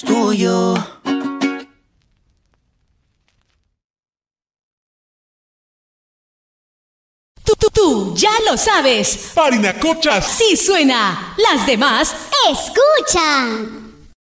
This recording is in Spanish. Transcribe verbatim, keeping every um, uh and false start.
Tuyo. Tú, tú, tú, ya lo sabes. Parinacochas. Sí suena. Las demás escuchan.